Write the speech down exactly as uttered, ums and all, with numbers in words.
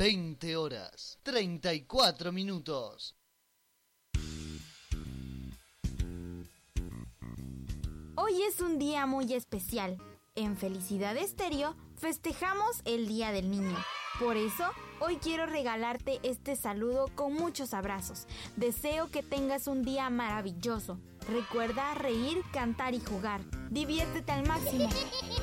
veinte horas, treinta y cuatro minutos. Hoy es un día muy especial. En Felicidad Estéreo festejamos el Día del Niño. Por eso, hoy quiero regalarte este saludo con muchos abrazos. Deseo que tengas un día maravilloso. Recuerda reír, cantar y jugar. Diviértete al máximo.